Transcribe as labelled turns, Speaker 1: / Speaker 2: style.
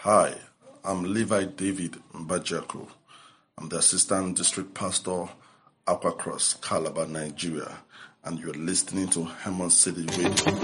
Speaker 1: Hi, I'm Levi David Mbajako. I'm the Assistant District Pastor, Aqua Cross, Calabar, Nigeria, and you're listening to Hemon City Radio.